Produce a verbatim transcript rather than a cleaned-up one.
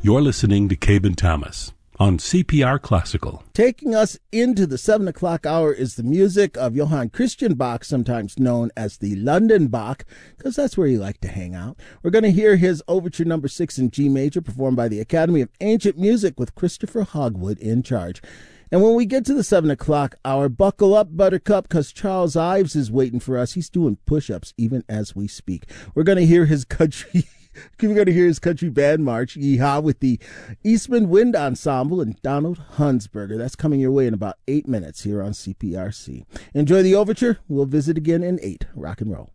You're listening to Cabe Thomas on C P R Classical. Taking us into the seven o'clock hour is the music of Johann Christian Bach, sometimes known as the London Bach, because that's where he liked to hang out. We're going to hear his Overture Number Six in G Major, performed by the Academy of Ancient Music with Christopher Hogwood in charge. And when we get to the seven o'clock hour, buckle up, Buttercup, because Charles Ives is waiting for us. He's doing push-ups even as we speak. We're going to hear his country... We're going to hear his country band march, Yeehaw, with the Eastman Wind Ensemble and Donald Hunsberger. That's coming your way in about eight minutes here on C P R C. Enjoy the overture. We'll visit again in eight. Rock and roll.